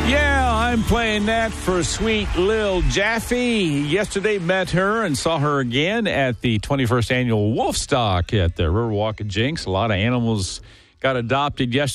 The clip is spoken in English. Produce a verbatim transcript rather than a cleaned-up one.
Yeah, I'm playing that for sweet Lil Jaffe. Yesterday met her and saw her again at the twenty-first annual Wolfstock at the Riverwalk of Jinx. A lot of animals got adopted yesterday.